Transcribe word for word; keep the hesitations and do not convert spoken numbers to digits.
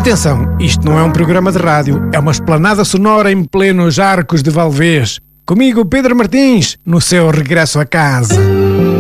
Atenção, isto não é um programa de rádio, é uma esplanada sonora em plenos Arcos de Valdevez. Comigo, Pedro Martins, no seu regresso a casa.